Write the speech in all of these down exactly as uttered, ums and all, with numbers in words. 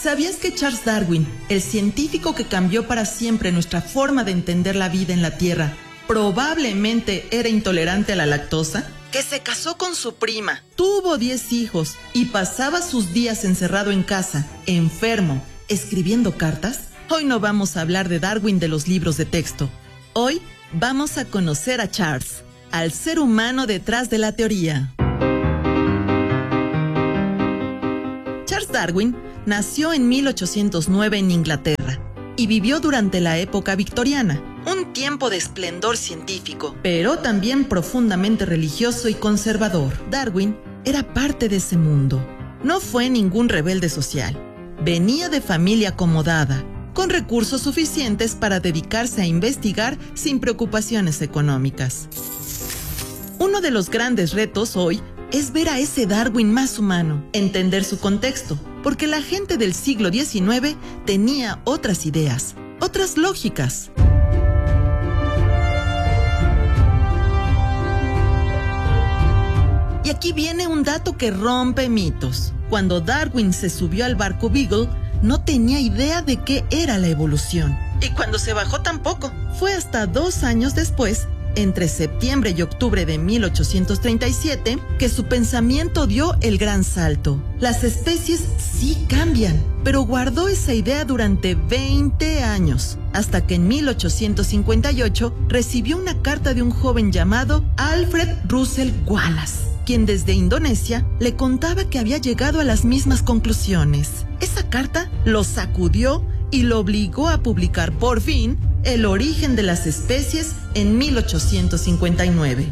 ¿Sabías que Charles Darwin, el científico que cambió para siempre nuestra forma de entender la vida en la Tierra, probablemente era intolerante a la lactosa? Que se casó con su prima, tuvo diez hijos y pasaba sus días encerrado en casa, enfermo, escribiendo cartas. Hoy no vamos a hablar de Darwin de los libros de texto. Hoy vamos a conocer a Charles, al ser humano detrás de la teoría. Charles Darwin nació en mil ochocientos nueve en Inglaterra y vivió durante la época victoriana, un tiempo de esplendor científico, pero también profundamente religioso y conservador. Darwin era parte de ese mundo. No fue ningún rebelde social. Venía de familia acomodada, con recursos suficientes para dedicarse a investigar sin preocupaciones económicas. Uno de los grandes retos hoy es ver a ese Darwin más humano, entender su contexto, porque la gente del siglo diecinueve tenía otras ideas, otras lógicas. Y aquí viene un dato que rompe mitos. Cuando Darwin se subió al barco Beagle, no tenía idea de qué era la evolución. Y cuando se bajó tampoco. Fue hasta dos años después, entre septiembre y octubre de mil ochocientos treinta y siete, que su pensamiento dio el gran salto. Las especies sí cambian, pero guardó esa idea durante veinte años, hasta que en mil ochocientos cincuenta y ocho recibió una carta de un joven llamado Alfred Russel Wallace, quien desde Indonesia le contaba que había llegado a las mismas conclusiones. Esa carta lo sacudió y lo obligó a publicar por fin El origen de las especies en mil ochocientos cincuenta y nueve.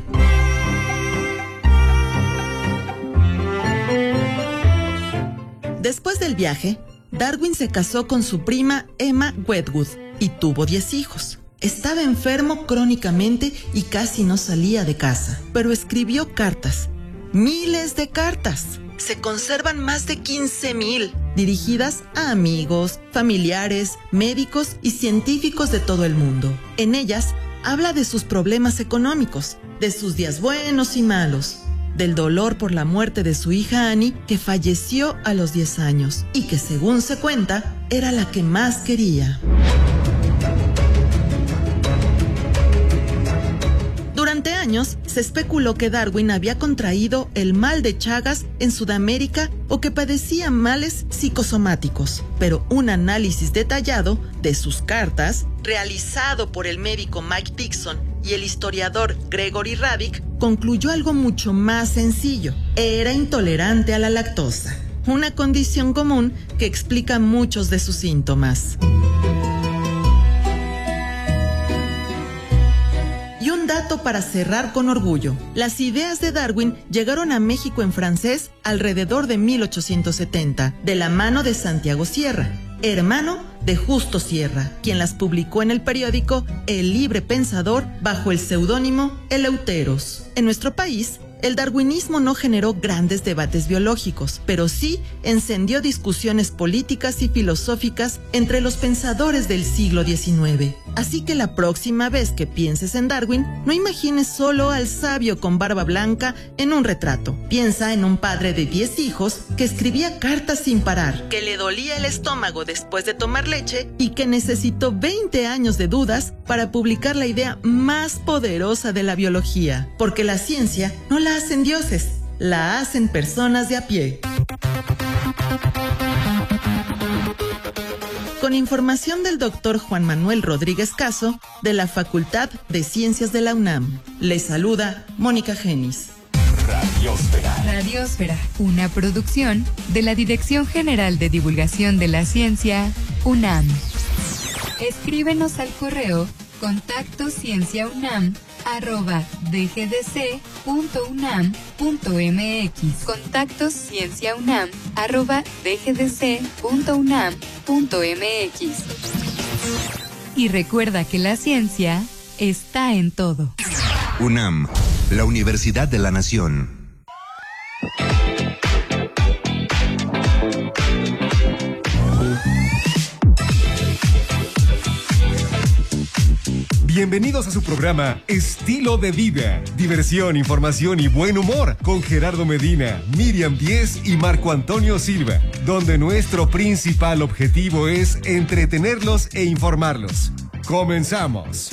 Después del viaje, Darwin se casó con su prima Emma Wedgwood y tuvo diez hijos. Estaba enfermo crónicamente y casi no salía de casa, pero escribió cartas, miles de cartas. Se conservan más de quince mil, dirigidas a amigos, familiares, médicos y científicos de todo el mundo. En ellas, habla de sus problemas económicos, de sus días buenos y malos, del dolor por la muerte de su hija Annie, que falleció a los diez años y que, según se cuenta, era la que más quería. Durante años, se especuló que Darwin había contraído el mal de Chagas en Sudamérica o que padecía males psicosomáticos, pero un análisis detallado de sus cartas, realizado por el médico Mike Dixon y el historiador Gregory Radic, concluyó algo mucho más sencillo: era intolerante a la lactosa, una condición común que explica muchos de sus síntomas. Y un dato para cerrar con orgullo: las ideas de Darwin llegaron a México en francés alrededor de mil ochocientos setenta, de la mano de Santiago Sierra, hermano de Justo Sierra, quien las publicó en el periódico El Libre Pensador bajo el seudónimo Eleuteros. En nuestro país, el darwinismo no generó grandes debates biológicos, pero sí encendió discusiones políticas y filosóficas entre los pensadores del siglo diecinueve. Así que la próxima vez que pienses en Darwin, no imagines solo al sabio con barba blanca en un retrato. Piensa en un padre de diez hijos que escribía cartas sin parar, que le dolía el estómago después de tomar leche y que necesitó veinte años de dudas para publicar la idea más poderosa de la biología. Porque la ciencia no la hacen dioses, la hacen personas de a pie. Con información del doctor Juan Manuel Rodríguez Caso, de la Facultad de Ciencias de la UNAM. Les saluda Mónica Genis. Radiósfera. Radiósfera, una producción de la Dirección General de Divulgación de la Ciencia, UNAM. Escríbenos al correo contacto cienciaunam arroba dgdc.unam.mx. Contactos cienciaunam arroba dgdc.unam.mx. Y recuerda que la ciencia está en todo. UNAM, la Universidad de la Nación. Bienvenidos a su programa Estilo de Vida. Diversión, información y buen humor con Gerardo Medina, Miriam Díez y Marco Antonio Silva, donde nuestro principal objetivo es entretenerlos e informarlos. ¡Comenzamos!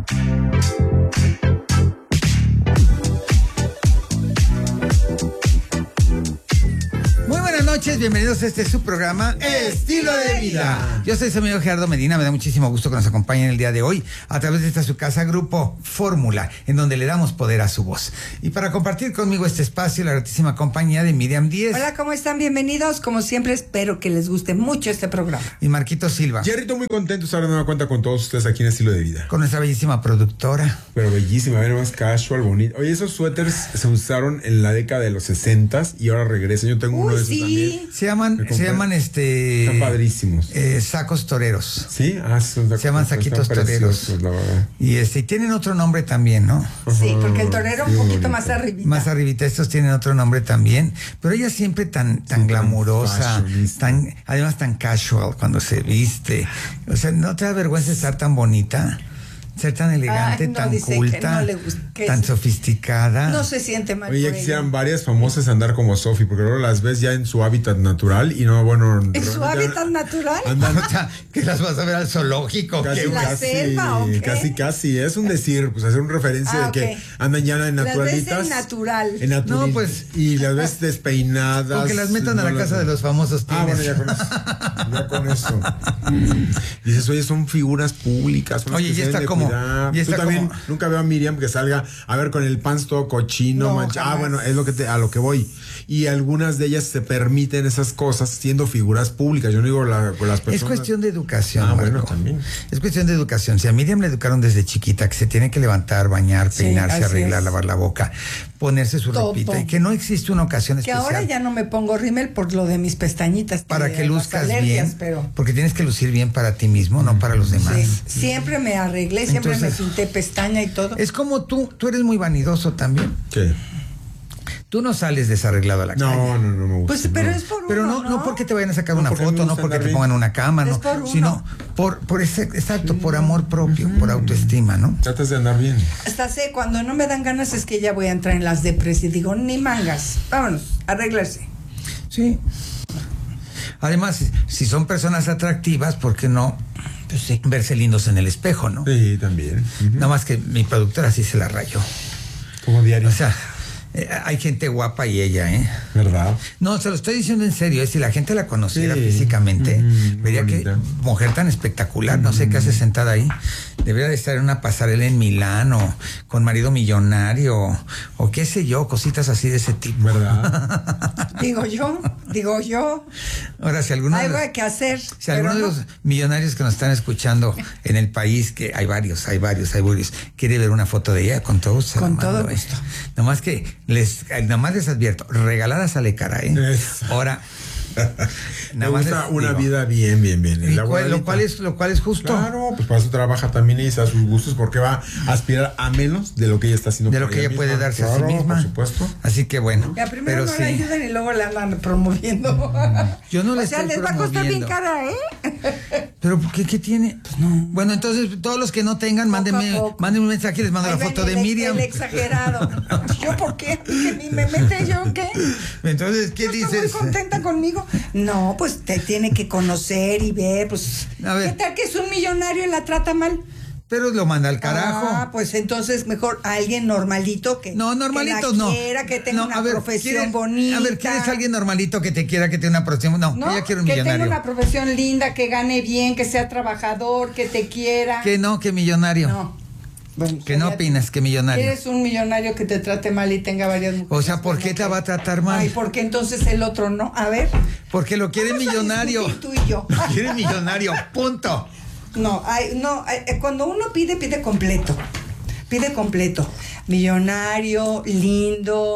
Muy buenas noches, bienvenidos a este su programa Estilo de Vida. Yo soy su amigo Gerardo Medina, me da muchísimo gusto que nos acompañen el día de hoy a través de esta su casa Grupo Fórmula, en donde le damos poder a su voz. Y para compartir conmigo este espacio, la gratísima compañía de Miriam Díez. Hola, ¿cómo están? Bienvenidos. Como siempre, espero que les guste mucho este programa. Y Marquito Silva. Jerrito, muy contento de estar de nueva cuenta con todos ustedes aquí en Estilo de Vida. Con nuestra bellísima productora. Pero bellísima, a ver, más casual, bonito. Oye, esos suéteres se usaron en la década de los sesentas y ahora regresan. Yo tengo Uy, uno de esos sí. también. Se llaman, se llaman este... Están padrísimos. Eh, sacos toreros. Sí, ah, son, se llaman saquitos toreros. La verdad. Y este, y tienen otro nombre también, ¿no? Sí, porque el torero Sí, un poquito bonito. más arribita. Más arribita, estos tienen otro nombre también, pero ella siempre tan, tan Sí, glamurosa, tan fashionista. tan, además tan casual cuando se viste. O sea, ¿no te da vergüenza estar tan bonita? Ser tan elegante, Ay, no, tan dice que culta, no le gusta, que tan es- sofisticada. No se siente mal. Oye, ya por ella. quisieran varias famosas andar como Sofi, porque luego las ves ya en su hábitat natural y no, bueno... ¿En su realmente hábitat natural? Andan O sea, que las vas a ver al zoológico. casi, que- ¿La casi, selva o qué? casi, casi. Es un decir, pues hacer una referencia Ah, de que ok. andan ya en Las ves naturalitas. en natural. En natural. No, pues- Y las ves despeinadas. O que las metan a la no casa las- de los famosos. Ah, bueno, tienes. ya con eso. Ya con eso. Dices, oye, son figuras públicas. Son las Oye, que y se está deben de como- cuidar. y Tú está también como- nunca veo a Miriam que salga a ver con el pants todo cochino, No, mancha. Ah, jamás. bueno, es lo que te, a lo que voy. Y algunas de ellas se permiten esas cosas siendo figuras públicas. Yo no digo la, con las personas. Es cuestión de educación. Ah, Marco. bueno, también. Es cuestión de educación. Si a Miriam le educaron desde chiquita que se tiene que levantar, bañar, Sí, peinarse, así arreglar, es. lavar la boca, ponerse su Todo. ropita y que no existe una ocasión Que especial ahora ya no me pongo rímel por lo de mis pestañitas. para de que las luzcas alergias, bien, Pero porque tienes que lucir bien para ti mismo, no para los demás. sí, siempre me arreglé, siempre Entonces- me pinté pestaña y todo. Es como tú, tú eres muy vanidoso también. ¿Qué? Tú no sales desarreglado a la calle. No, no, no me gusta. Pues, pero no. es por Pero uno, no, no porque te vayan a sacar No, una porque me foto, no gusta porque andar te bien. pongan una cama, Es no, por uno. sino por, por ese, exacto, por amor propio, por autoestima, ¿no? Tratas de andar bien. Hasta sé, cuando no me dan ganas es que ya voy a entrar en las depres y digo, ni mangas, vámonos, arreglarse. Sí. Además, si son personas atractivas, ¿por qué no Pues sí. verse lindos en el espejo, no? Sí, también. Ujú. Nada más que mi productora sí se la rayó. Como diario. O sea, eh, hay gente guapa y ella, ¿eh? ¿Verdad? No, se lo estoy diciendo en serio, ¿eh? Si la gente la conociera Sí. físicamente, Ujú, vería que bonita. mujer tan espectacular, no sé qué hace sentada ahí. Debería de estar en una pasarela en Milán o con marido millonario o qué sé yo, cositas así de ese tipo. ¿Verdad? Digo yo, digo yo, Ahora, si alguno de algo los- hay que hacer. Si pero alguno de no. los millonarios que nos están escuchando en el país, que hay varios, hay varios, hay varios, quiere ver una foto de ella, con todo gusto. se la Con mando, todo ¿eh? gusto. Nomás que les, eh, nomás les advierto, regalada sale cara, ¿eh? Eso. Ahora, Me nada más gusta les una digo. vida bien, bien, bien. Y La cual- lo guardadita. cual es, lo cual es justo. Claro, pues para eso trabaja también y a sus gustos porque va a aspirar a menos de lo que ella está haciendo. De lo por que ella puede misma. darse a sí Claro, misma. por supuesto. Así que bueno. Ya primero pero no sí. la ayudan y luego la andan promoviendo. Yo no la O sea, estoy les va a costar bien promoviendo. cara, ¿eh? Pero ¿qué, qué tiene? Pues no. Bueno, entonces todos los que no tengan, mándenme, a poco. mándenme un mensaje y les mando Ahí la ven foto de el, Miriam. El exagerado. ¿Yo por qué? ¿Que ni me mete yo o qué? Entonces, ¿qué ¿No estás dices? muy contenta conmigo? No, pues te tiene que conocer y ver, pues. A ver. ¿Qué tal que es un millonario y la trata mal? Pero lo manda al carajo. Ah, pues entonces mejor a alguien normalito que. No, normalitos que la no. quiera, que tenga No, una a ver, profesión ¿quieres- bonita. A ver, ¿quieres alguien normalito que te quiera, que tenga una profesión? No, ¿No? ella quiere un que millonario. tenga una profesión linda, que gane bien, que sea trabajador, que te quiera. Que no, que millonario. No. Bueno, ¿Qué no ya- opinas? ¿Que millonario? ¿Quieres un millonario que te trate mal y tenga varias mujeres? O sea, ¿por qué te va a tratar mal? Ay, porque entonces el otro no. A ver. Porque lo quiere vamos a millonario. discutir tú y yo. Lo quiere millonario, punto. No, ay, no, ay, cuando uno pide, pide completo. Pide completo. Millonario, lindo,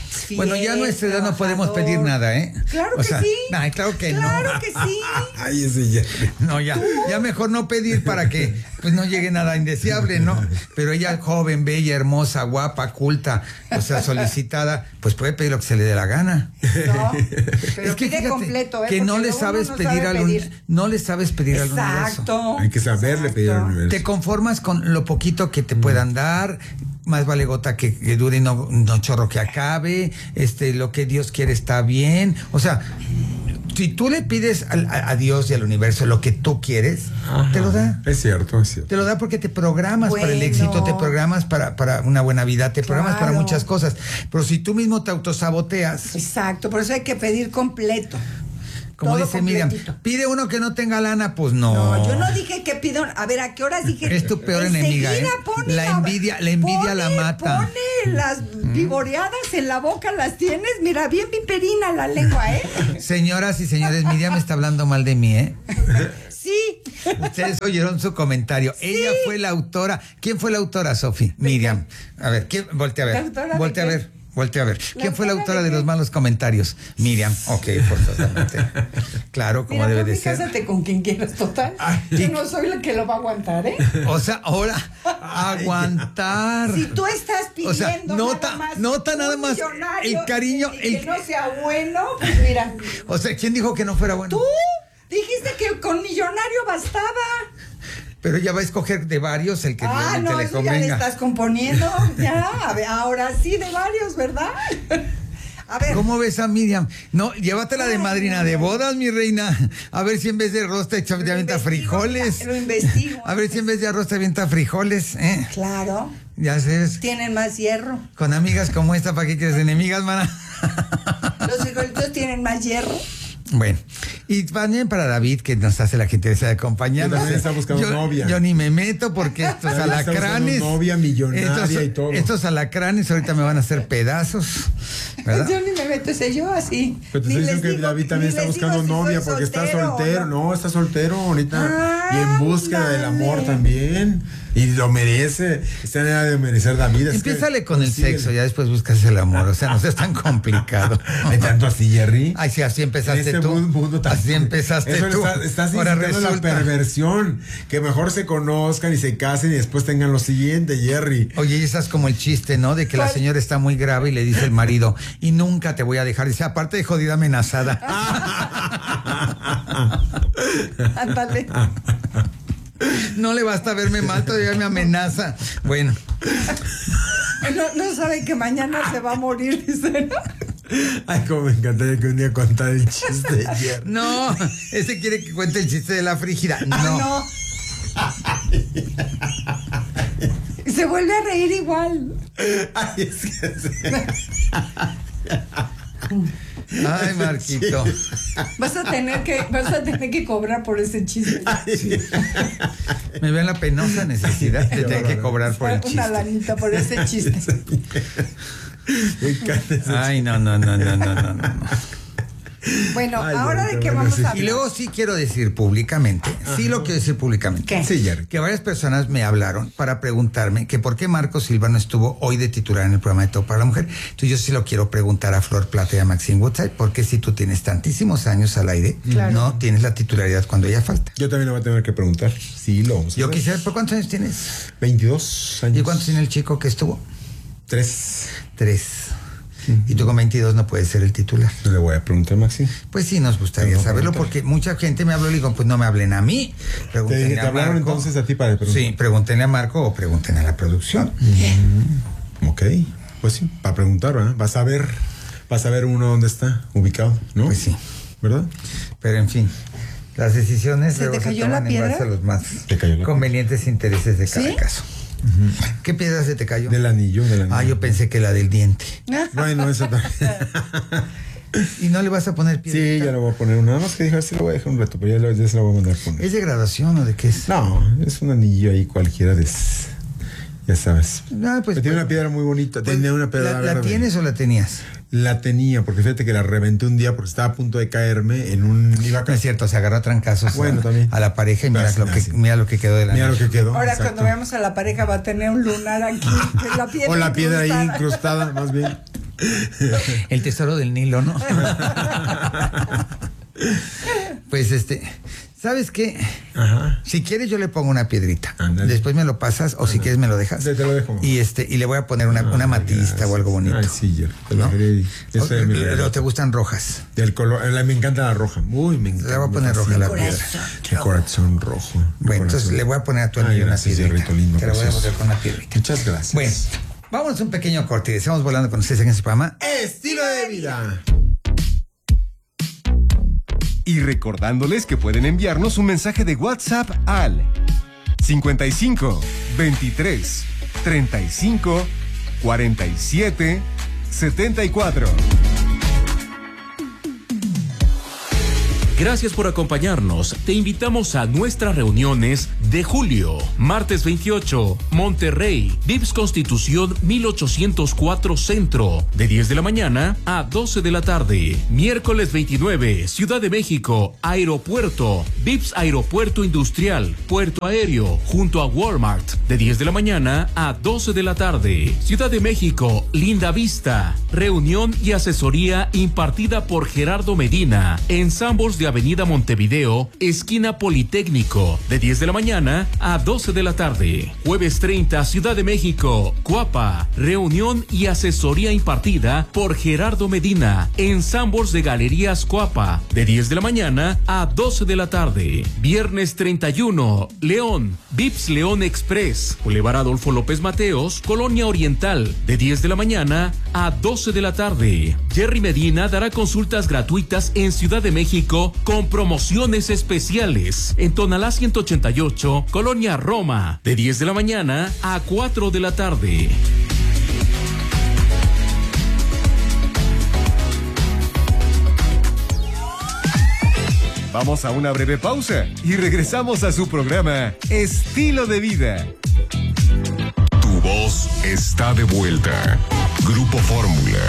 Fiesta, bueno, ya a nuestra edad no podemos pedir nada, ¿eh? Claro o que sea, sí. Ay, claro que claro no. que sí. Ay, ese ya. No, ya, ya mejor no pedir para que pues no llegue nada indeseable, ¿no? Pero ella, joven, bella, hermosa, guapa, culta, o sea, solicitada, pues puede pedir lo que se le dé la gana. No, pero es que pide fíjate completo, ¿eh? que no Porque le luego sabes uno no pedir sabe al pedir. uni- no le sabes pedir al universo. Exacto. Hay que saberle pedir al universo. Te conformas con lo poquito que te puedan dar, más vale gota que, que dure y no, no chorro que acabe, este, lo que Dios quiere está bien, o sea, si tú le pides al- a, a Dios y al universo lo que tú quieres, Ajá. te lo da. Es cierto, es cierto. Te lo da porque te programas para el Bueno. éxito, te programas para, para una buena vida, te programas para Claro. muchas cosas. Pero si tú mismo te autosaboteas, Exacto, por eso hay que pedir completo. como Todo dice Miriam, completito. pide uno que no tenga lana, pues no. No, yo no dije que pido. A ver, ¿a qué horas dije? Es tu peor Enseguida enemiga, ¿eh? pone La envidia- la envidia la mata. Pone las vivoreadas en la boca, las tienes. Mira, bien piperina la lengua, ¿eh? Señoras y señores, Miriam está hablando mal de mí, ¿eh? Sí. Ustedes oyeron su comentario. Ella fue la autora. ¿Quién fue la autora, Sofi? Miriam. A ver, ¿quién? Voltea a ¿La ver. autora de Voltea a qué? ver. Voltea a ver. ¿Quién fue la autora autora de de los qué? malos comentarios? Miriam. Ok, forzosamente. Claro, como Mira, debe por de mí, ser. cásate con quien quieras, total. Yo no soy la que lo va a aguantar, ¿eh? O sea, ahora, aguantar. Si tú estás pidiendo O sea, nota- nada más nota nada un más millonario el cariño, y el- que no sea bueno, pues mira. O sea, ¿quién dijo que no fuera bueno? Tú dijiste que con millonario bastaba. Pero ella va a escoger de varios el que Ah, realmente no, le eso ya le convenga. estás componiendo. Ya, a ver, ahora sí de varios, ¿verdad? A ver. ¿Cómo ves a Miriam? No, llévatela de Ay, madrina no. de bodas, mi reina. A ver si en vez de arroz te echa- te Lo avienta investigo, frijoles. Lo investigo. A ver si en vez de arroz te avienta frijoles, ¿eh? Claro, Ya sabes, tienen más hierro. con amigas como esta, ¿para qué quieres enemigas, mana? Los frijolitos tienen más hierro. Bueno, y también para David, que nos hace la gentileza de acompañarnos. Que también está buscando yo, novia. Yo ni me meto porque estos También está buscando alacranes. novia millonaria estos, y todo. Estos alacranes ahorita me van a hacer pedazos, ¿verdad? Yo ni me meto, sé yo así. Pero te Ni estoy les diciendo que digo- David también ni está les digo buscando si soy novia porque está soltero o soltero. no. No, está soltero ahorita. Y en búsqueda del amor Ándale. también. Y lo merece. Está en edad de merecer David. es que Empiézale con el consíguele. sexo, ya después buscas el amor. O sea, no seas tan complicado. Hay tanto así, Jerry. Ay, sí, así empezaste En ese tú. mundo tan- Así empezaste Eso tú. Está, estás Ahora incitando la resulta. perversión. Que mejor se conozcan y se casen y después tengan lo siguiente, Jerry. Oye, y esa es como el chiste, ¿no? De que la señora está muy grave y le dice el marido, y nunca te voy a dejar. Dice, aparte de jodida amenazada. Ándale. No le basta verme mal, todavía me amenaza. Bueno, No, no sabe que mañana se va a morir, dice, ¿no? Ay, cómo me encantaría que un día contar el chiste de Jerry. no, ese quiere que cuente el chiste de la frígida. No. No. Y se vuelve a reír igual. Ay, es que sí. Ay, Marquito. Vas a tener que, vas a tener que cobrar por ese chiste. Me veo en la penosa necesidad de tener que cobrar por el Una chiste. lanita por ese chiste. Me encanta ese Ay, no, no, no, no, no, no, no. Bueno, Ay, ahora bueno, de qué bueno, vamos sí. a hablar. Y luego sí quiero decir públicamente, sí lo quiero decir públicamente. ¿Qué? Sí, Jerry. Que varias personas me hablaron para preguntarme que por qué Marco Silva no estuvo hoy de titular en el programa de Todo para la Mujer. Entonces yo sí lo quiero preguntar a Flor Plata y a Maxine Woodside, porque si tú tienes tantísimos años al aire, Claro. no tienes la titularidad cuando ella falta. Yo también lo voy a tener que preguntar. Sí, lo vamos a Yo hacer. quisiera, ¿por cuántos años tienes? veintidós años. ¿Y cuántos tiene el chico que estuvo? Tres. Tres. Y tú con veintidós no puedes ser el titular. Le voy a preguntar, Maxi. Pues sí, nos gustaría Pero no saberlo preguntar. porque mucha gente me habló y le digo, pues no me hablen a mí. ¿Te, Pregúntenle te a hablaron Marco. entonces a ti para preguntar? Sí, pregúntenle a Marco o pregúntenle a la producción. Ok, pues sí, para preguntar, ¿verdad? Vas a ver, vas a ver uno dónde está ubicado, ¿no? Pues sí. ¿Verdad? Pero en fin, las decisiones ¿Se te luego cayó toman la en piedra? base a los más Te cayó la convenientes intereses de cada ¿Sí? caso. ¿Qué piedra se te cayó? Del anillo, del anillo. Ah, yo pensé que la del diente. Bueno, eso también. ¿Y no le vas a poner piedra? Sí, ya lo voy a poner. Nada más que dije, sí lo voy a dejar un rato, pero ya, lo- ya se lo voy a mandar a poner. ¿Es de graduación o de qué es? No, es un anillo ahí cualquiera de... s- Ya sabes. No, pues, Pero tiene pues, una piedra muy bonita. pues, tenía una piedra ¿La, la verde. tienes o la tenías? La tenía, porque fíjate que la reventé un día porque estaba a punto de caerme en un... Iba a No es cierto, se agarró a trancazos Bueno, a, también. a la pareja y mira, Pues, lo que, así. mira lo que quedó de la Mira lo que quedó. Ahora exacto. cuando veamos a la pareja va a tener un lunar aquí. que La piedra O la piedra ahí incrustada. incrustada, más bien. El tesoro del Nilo, ¿no? Pues este, ¿sabes qué? Ajá. Si quieres yo le pongo una piedrita. Ándale. Después me lo pasas o Ándale. Si quieres me lo dejas. Te, te lo dejo. Y este y le voy a poner una, una matista gracias. O algo bonito. Ay, sí, yo te lo ¿no? haré. Eso o, es mi o te gustan rojas. Del color, la, me encanta la roja. Uy, me encanta. Le voy a poner roja la piedra. El corazón rojo. Bueno, entonces le voy a poner a tu anillo una piedrita. Lindo, te la voy a poner con una piedrita. Muchas gracias. Bueno, vámonos un pequeño corte y estamos volando con ustedes en este programa. Estilo de vida. Y recordándoles que pueden enviarnos un mensaje de WhatsApp al cincuenta y cinco, veintitrés, treinta y cinco, cuarenta y siete, setenta y cuatro. Gracias por acompañarnos. Te invitamos a nuestras reuniones de julio. Martes veintiocho, Monterrey, V I P S Constitución mil ochocientos cuatro Centro, de diez de la mañana a doce de la tarde. Miércoles veintinueve, Ciudad de México, Aeropuerto, V I P S Aeropuerto Industrial, Puerto Aéreo, junto a Walmart, de diez de la mañana a doce de la tarde. Ciudad de México, Linda Vista, reunión y asesoría impartida por Gerardo Medina, ensambles de Avenida Montevideo, esquina Politécnico, de diez de la mañana a doce de la tarde. Jueves treinta, Ciudad de México, Cuapa, reunión y asesoría impartida por Gerardo Medina, ensambles de Galerías Cuapa, de diez de la mañana a doce de la tarde. Viernes treinta y uno, León, V I P S León Express, Boulevard Adolfo López Mateos, Colonia Oriental, de diez de la mañana a doce de la tarde. Jerry Medina dará consultas gratuitas en Ciudad de México con promociones especiales en Tonalá ciento ochenta y ocho, Colonia Roma, de diez de la mañana a cuatro de la tarde. Vamos a una breve pausa y regresamos a su programa Estilo de Vida. Tu voz está de vuelta. Grupo Fórmula.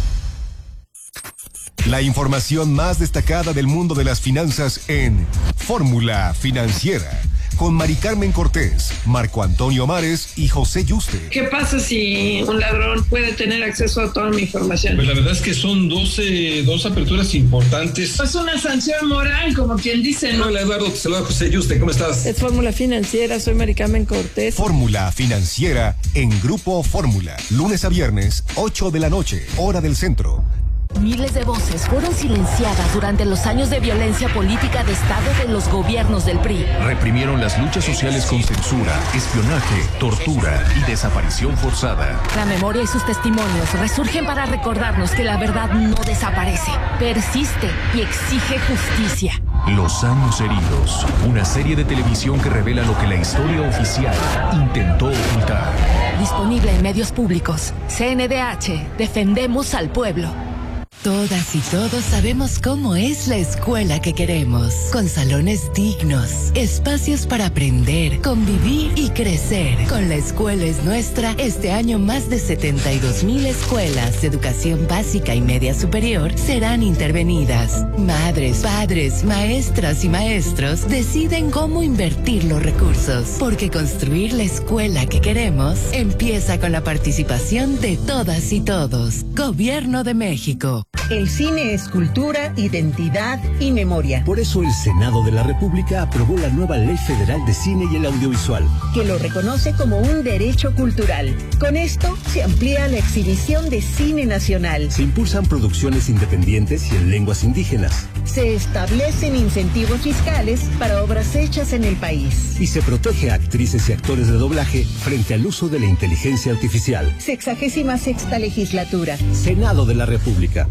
La información más destacada del mundo de las finanzas en Fórmula Financiera, con Mari Carmen Cortés, Marco Antonio Mares y José Yuste. ¿Qué pasa si un ladrón puede tener acceso a toda mi información? Pues la verdad es que son doce, dos aperturas importantes. Es una sanción moral, como quien dice, ¿no? Hola Eduardo, te saluda José Yuste, ¿cómo estás? Es Fórmula Financiera, soy Mari Carmen Cortés. Fórmula Financiera en Grupo Fórmula, lunes a viernes, ocho de la noche, hora del centro. Miles de voces fueron silenciadas durante los años de violencia política de Estado de los gobiernos del P R I. Reprimieron las luchas sociales con censura, espionaje, tortura y desaparición forzada. La memoria y sus testimonios resurgen para recordarnos que la verdad no desaparece, persiste y exige justicia. Los años heridos, una serie de televisión que revela lo que la historia oficial intentó ocultar. Disponible en medios públicos. C N D H, defendemos al pueblo. Todas y todos sabemos cómo es la escuela que queremos, con salones dignos, espacios para aprender, convivir y crecer. Con La Escuela es Nuestra, este año más de setenta y dos mil escuelas de educación básica y media superior serán intervenidas. Madres, padres, maestras y maestros deciden cómo invertir los recursos, porque construir la escuela que queremos empieza con la participación de todas y todos. Gobierno de México. El cine es cultura, identidad y memoria. Por eso el Senado de la República aprobó la nueva Ley Federal de Cine y el Audiovisual, que lo reconoce como un derecho cultural. Con esto se amplía la exhibición de cine nacional. Se impulsan producciones independientes y en lenguas indígenas. Se establecen incentivos fiscales para obras hechas en el país. Y se protege a actrices y actores de doblaje frente al uso de la inteligencia artificial. Sexagésima sexta legislatura. Senado de la República.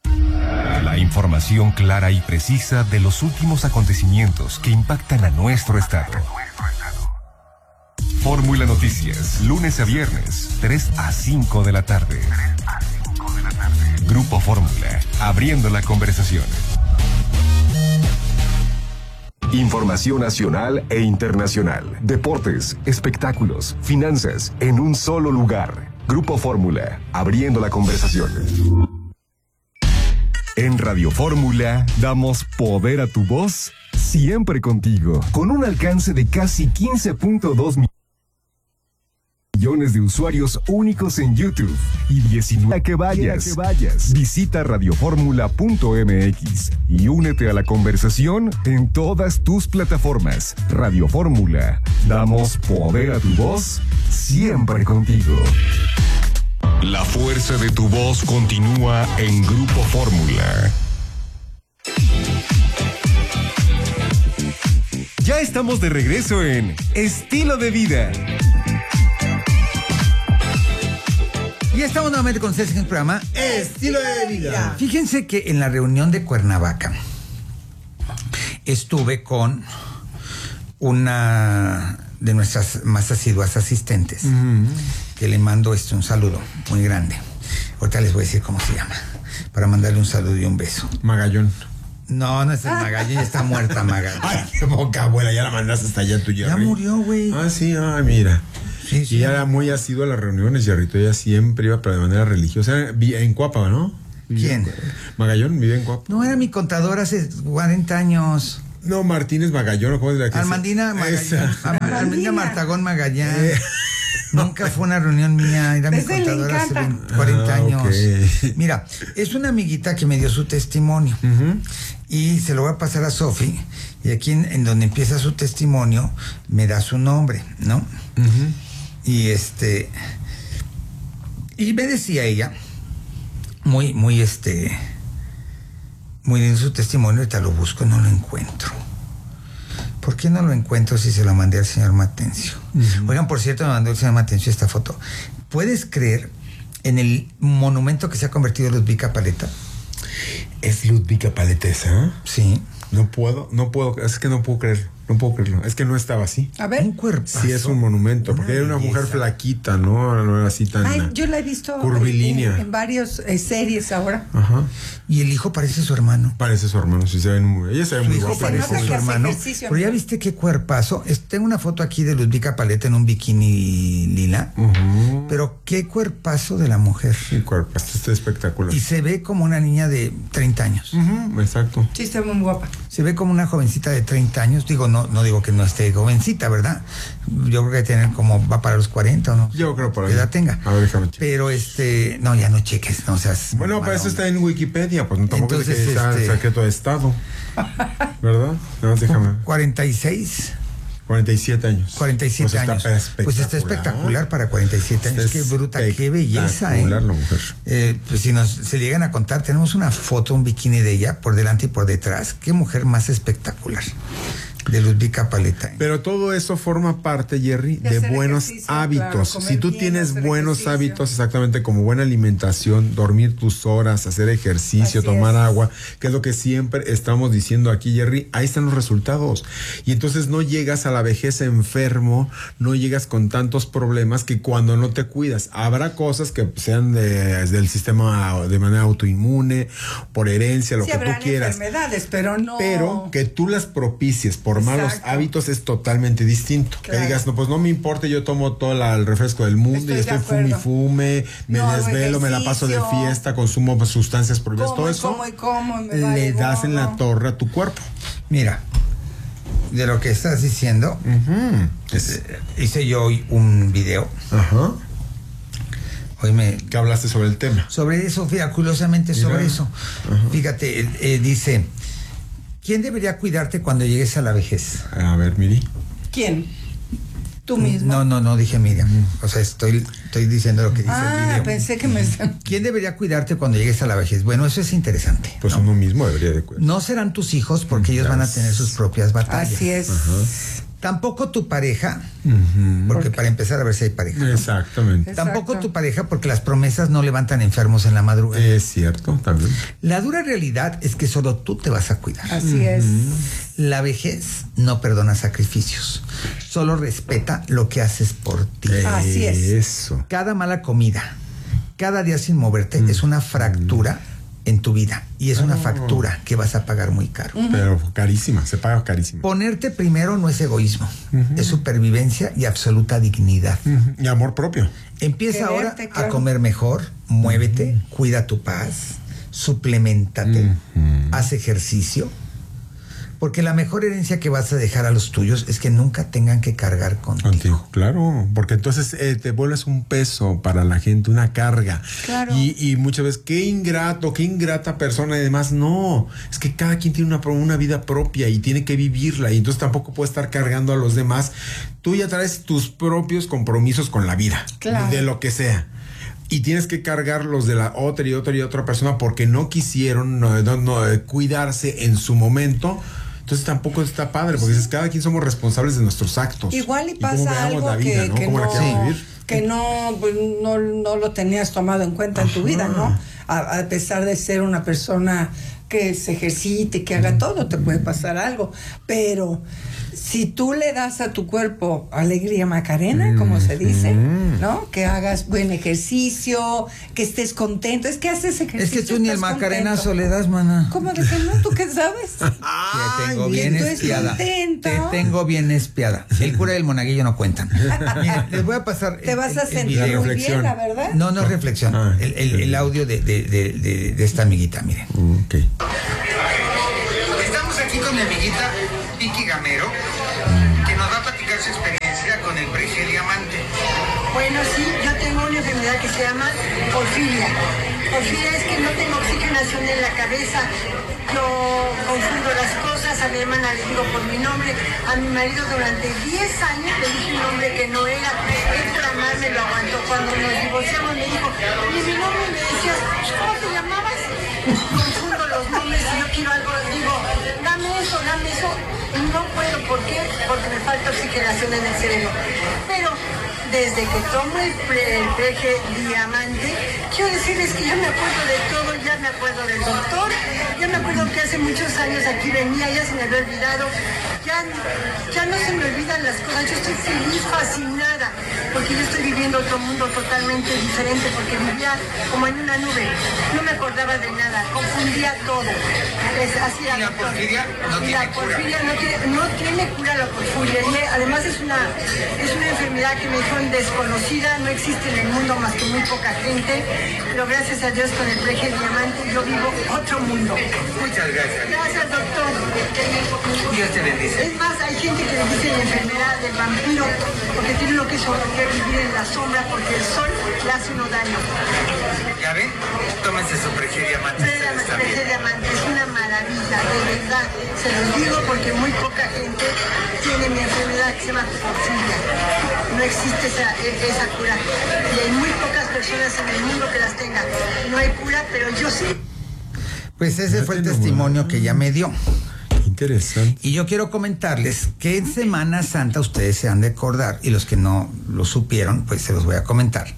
La información clara y precisa de los últimos acontecimientos que impactan a nuestro estado. Fórmula Noticias, lunes a viernes, tres a cinco de la tarde. Grupo Fórmula, abriendo la conversación. Información nacional e internacional, deportes, espectáculos, finanzas, en un solo lugar. Grupo Fórmula, abriendo la conversación. En Radio Fórmula damos poder a tu voz, siempre contigo, con un alcance de casi quince punto dos Millones de usuarios únicos en YouTube y diecinueve a que vayas, que vayas. Visita radioformula punto m x y únete a la conversación en todas tus plataformas. Radio Fórmula, damos poder a tu voz, siempre contigo. La fuerza de tu voz continúa en Grupo Fórmula. Ya estamos de regreso en Estilo de Vida. Y estamos nuevamente con ustedes en el programa Estilo de Vida. Fíjense que en la reunión de Cuernavaca estuve con una de nuestras más asiduas asistentes, uh-huh. que le mando este, un saludo muy grande. Ahorita les voy a decir cómo se llama, para mandarle un saludo y un beso. Magallón. No, no es el Magallón, ya está muerta Magallón. Ay, qué boca abuela, ya la mandaste hasta allá tu Jerry. Ya murió, güey. Ah, sí, ay, mira. Sí, sí. Y ya era muy asiduo a las reuniones, Jerrito. Ella siempre iba, pero de manera religiosa. En Cuapa, ¿no? ¿Quién? Magallón vive en Cuapa. No, era mi contador hace cuarenta años. No, Martínez Magallón, ¿cómo es la que Armandina Magallón. Armandina Martagón Magallán. Eh. Nunca fue una reunión mía, era mi contadora hace veinte, cuarenta ah, años. Okay. Mira, es una amiguita que me dio su testimonio. Uh-huh. Y se lo voy a pasar a Sofi. Y aquí en, en donde empieza su testimonio, me da su nombre, ¿no? Uh-huh. Y este. Y me decía ella, muy, muy este. Muy bien su testimonio, ahorita lo busco, no lo encuentro. ¿Por qué no lo encuentro si se lo mandé al señor Matencio? Uh-huh. Oigan, por cierto, me mandó el señor Matencio esta foto. ¿Puedes creer en el monumento que se ha convertido en Ludvika Paleta? ¿Es Ludvika Paleta esa? Sí. No puedo, no puedo, es que no puedo creerlo, no puedo creerlo. Es que no estaba así. A ver. Un cuerpazo. Sí, es un monumento, porque era una mujer flaquita, ¿no? No era así tan. Ay, yo la he visto curvilínea. En, en varias eh, series ahora. Ajá. Y el hijo parece su hermano. Parece su hermano, sí se ven muy. Ella se ve su muy hijo guapa. parece su hermano. Pero ya viste qué cuerpazo. Es, tengo una foto aquí de Ludvika Paleta en un bikini lila. Uh-huh. Pero qué cuerpazo de la mujer. Sí, cuerpazo, está espectacular. Y se ve como una niña de treinta años. Uh-huh. Exacto. Sí, está muy guapa. Se ve como una jovencita de treinta años. Digo, no, no digo que no esté jovencita, ¿verdad? Yo creo que tiene como, va para los cuarenta o no. Yo creo por ahí. Que edad tenga. A ver, déjame checar. Pero este, no, ya no cheques, no seas. Bueno, para eso está en Wikipedia, pues no tampoco Entonces, es que sea este... secreto de Estado. ¿Verdad? No, déjame. cuarenta y seis. cuarenta y siete años. cuarenta y siete pues años. Está pues está espectacular para cuarenta y siete años. Qué bruta, qué belleza, ¿eh? La mujer. Eh, pues si nos se llegan a contar, tenemos una foto, un bikini de ella por delante y por detrás. Qué mujer más espectacular. De Ludvika Paleta. Pero todo eso forma parte, Jerry, de, de buenos hábitos. Claro, si tú bien, tienes buenos ejercicio. hábitos, exactamente como buena alimentación, dormir tus horas, hacer ejercicio, Así tomar es. agua, que es lo que siempre estamos diciendo aquí, Jerry, ahí están los resultados. Y entonces no llegas a la vejez enfermo, no llegas con tantos problemas que cuando no te cuidas. Habrá cosas que sean de, del sistema de manera autoinmune, por herencia, lo sí, que tú quieras. Enfermedades, pero no. Pero que tú las propicies por Exacto. malos hábitos es totalmente distinto. Claro. Que digas, no, pues no me importa, yo tomo todo la, el refresco del mundo estoy y estoy fume y fume, me no, desvelo, me la paso de fiesta, consumo sustancias prohibidas, todo eso como y como, me le das en la torre a tu cuerpo. Mira, de lo que estás diciendo, uh-huh. es, hice yo hoy un video. Ajá. Uh-huh. Hoy me... ¿Qué hablaste sobre el tema? Sobre eso, curiosamente sobre Mira. eso. Uh-huh. Fíjate, eh, dice... ¿Quién debería cuidarte cuando llegues a la vejez? A ver, Miri. ¿Quién? ¿Tú mismo? No, no, no dije Miriam. O sea, estoy, estoy diciendo lo que dice ah, el video. pensé que me... ¿Quién debería cuidarte cuando llegues a la vejez? Bueno, eso es interesante. Pues ¿no? uno mismo debería de cuidar. No serán tus hijos porque ellos van a tener sus propias batallas. Así es. Ajá. Tampoco tu pareja, uh-huh. porque para empezar a ver si hay pareja. ¿no? Exactamente. Tampoco Exacto. tu pareja porque las promesas no levantan enfermos en la madrugada. Es cierto, también. La dura realidad es que solo tú te vas a cuidar. Así uh-huh. es. La vejez no perdona sacrificios, solo respeta lo que haces por ti. Así es. Eso. Cada mala comida, cada día sin moverte uh-huh. es una fractura en tu vida y es oh. una factura que vas a pagar muy caro. Uh-huh. Pero carísima, se paga carísima. Ponerte primero no es egoísmo, uh-huh. es supervivencia y absoluta dignidad. Uh-huh. Y amor propio. Empieza Quererte, ahora claro. a comer mejor, muévete, uh-huh. cuida tu paz, suplementate, uh-huh. haz ejercicio, Porque la mejor herencia que vas a dejar a los tuyos es que nunca tengan que cargar contigo. Contigo, claro, porque entonces eh, te vuelves un peso para la gente, una carga. Claro. Y, y muchas veces, qué ingrato, qué ingrata persona, y demás. No, es que cada quien tiene una, una vida propia y tiene que vivirla, y entonces tampoco puede estar cargando a los demás. Tú ya traes tus propios compromisos con la vida, claro, de lo que sea. Y tienes que cargar los de la otra y otra y otra persona porque no quisieron no, no, no, cuidarse en su momento. Entonces tampoco está padre, porque sí, es, cada quien somos responsables de nuestros actos. Igual y pasa y algo vida, que, ¿no? Que, no, la que no, pues, no, no lo tenías tomado en cuenta en tu vida, ¿no? A, a pesar de ser una persona que se ejercite, que haga todo, te puede pasar algo. Pero si tú le das a tu cuerpo alegría Macarena, mm, como se dice, mm. ¿no? Que hagas buen ejercicio, que estés contento. Es que haces ejercicio. Es que tú ni el Macarenazo le das, mana. ¿Cómo de que no? ¿Tú qué sabes? Te tengo bien espiada. Te tengo bien espiada. El cura y el monaguillo no cuentan. Miren, les voy a pasar. Te el, vas a el, sentir el muy bien, la verdad. No, no es reflexión. Ah, el, el, el audio de, de, de, de, de esta amiguita, miren. Ok. Estamos aquí con mi amiguita Vicky Gamero, que nos va a platicar su experiencia con el Prege Diamante. Bueno, sí, yo tengo una enfermedad que se llama porfiria. Porfiria es que no tengo oxigenación en la cabeza. Yo confundo las cosas, a mi hermana le digo por mi nombre, a mi marido durante diez años le dije un nombre que no era, él por amarme lo aguantó. Cuando nos divorciamos me dijo, ni mi nombre me decías, ¿cómo te llamabas? Confundo los nombres, si yo quiero algo, digo, dame eso, dame eso, y no puedo, ¿por qué? Porque me falta oxigenación en el cerebro. Pero desde que tomo el, pre, el Prege Diamante, quiero decirles que ya me acuerdo de todo, ya me acuerdo del doctor, ya me acuerdo que hace muchos años aquí venía, ya se me había olvidado, ya, ya no se me olvidan las cosas, yo estoy feliz, fascinada, porque yo estoy viviendo otro mundo totalmente diferente, porque vivía como en una nube, no me acordaba de nada, confundía todo. Es, así ¿Y la porfiria no tiene la porfiria cura? No tiene, no tiene cura la porfiria, y además es una, es una enfermedad que me dijo desconocida, no existe en el mundo más que muy poca gente, pero gracias a Dios con el Prege Diamante yo vivo otro mundo. Muchas gracias. Gracias, doctor. Dios te bendice. Es más, hay gente que le dice la enfermedad del vampiro, porque tiene uno que, sobre, que vivir en la sombra, porque el sol le hace uno daño. ¿Ya ven? Tómense su Prege Diamante. El Prege Diamante es una maravilla, de verdad. Se los digo porque muy poca gente tiene mi enfermedad que se llama porfiria. No existe esa, esa cura. Y hay muy pocas personas en el mundo que las tengan. No hay cura, pero yo sí. Pues ese fue el testimonio que ella me dio. Interesante. Y yo quiero comentarles que en Semana Santa ustedes se han de acordar, y los que no lo supieron, pues se los voy a comentar.